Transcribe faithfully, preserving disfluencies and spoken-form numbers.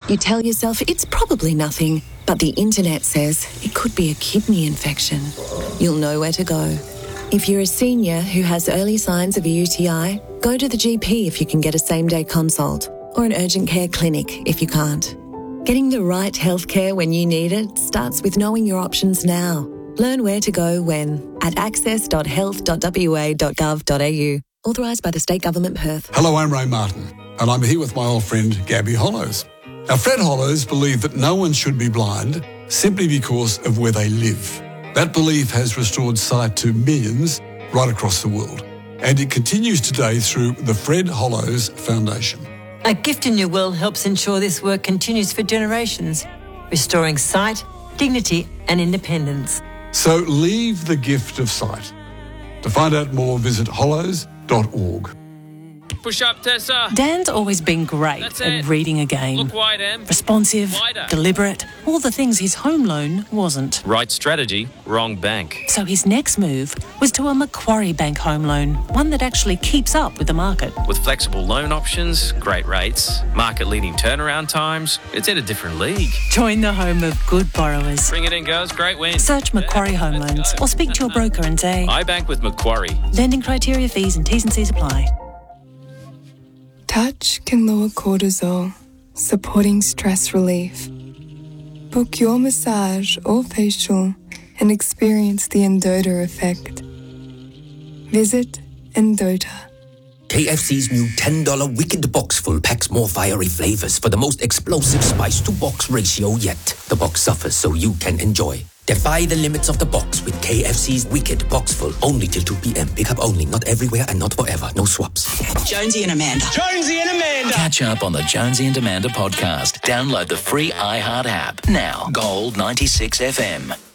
You tell yourself it's probably nothing, but the internet says it could be a kidney infection. You'll know where to go. If you're a senior who has early signs of a U T I, go to the G P if you can get a same-day consult, or an urgent care clinic if you can't. Getting the right healthcare when you need it starts with knowing your options now. Learn where to go when at access dot health dot w a dot gov dot a u. Authorised by the State Government, Perth. Hello, I'm Ray Martin, and I'm here with my old friend Gabby Hollows. Now, Fred Hollows believed that no one should be blind simply because of where they live. That belief has restored sight to millions right across the world, and it continues today through the Fred Hollows Foundation. A Gift in Your Will helps ensure this work continues for generations, restoring sight, dignity and independence. So leave the gift of sight. To find out more, visit hollows dot org. Push up, Tessa. Dan's always been great That's at it. reading a game. Look wide, Em. Responsive, Wider. deliberate, all the things his home loan wasn't. Right strategy, wrong bank. So his next move was to a Macquarie Bank home loan, one that actually keeps up with the market. With flexible loan options, great rates, market-leading turnaround times, it's in a different league. Join the home of good borrowers. Bring it in, girls. Great win. Search Macquarie Home Let's Loans go. or speak to your broker and say, I bank with Macquarie. lending criteria, fees and T's and C's apply. Touch can lower cortisol, supporting stress relief. Book your massage or facial and experience the Endota effect. Visit Endota. K F C's new ten dollars Wicked Box Full packs more fiery flavors for the most explosive spice-to-box ratio yet. The box suffers so you can enjoy. Defy the limits of the box with K F C's Wicked Box Full. Only till two p.m. Pick up only, not everywhere and not forever. No swaps. Jonesy and Amanda. Jonesy and Amanda. Catch up on the Jonesy and Amanda podcast. Download the free iHeart app. Now, Gold ninety-six F M.